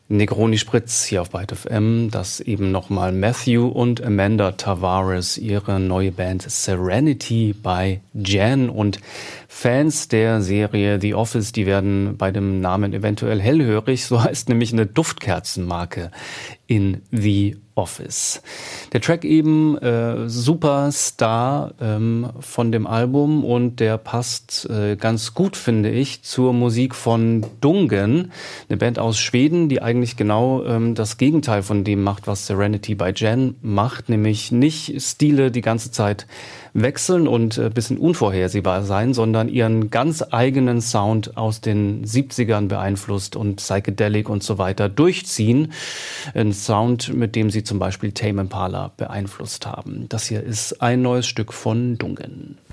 Negroni Spritz hier auf Byte FM, das eben nochmal Matthew und Amanda Tavares, ihre neue Band Serenity bei Jan, und Fans der Serie The Office, die werden bei dem Namen eventuell hellhörig, so heißt nämlich eine Duftkerzenmarke in The Office. Der Track eben Superstar von dem Album, und der passt ganz gut, finde ich, zur Musik von Dungen, eine Band aus Schweden, die eigentlich genau das Gegenteil von dem macht, was Serenity bei Jan macht, nämlich nicht Stile die ganze Zeit wechseln und ein bisschen unvorhersehbar sein, sondern ihren ganz eigenen Sound aus den 70ern beeinflusst und Psychedelic und so weiter durchziehen. Ein Sound, mit dem sie zum Beispiel Tame Impala beeinflusst haben. Das hier ist ein neues Stück von Dungen.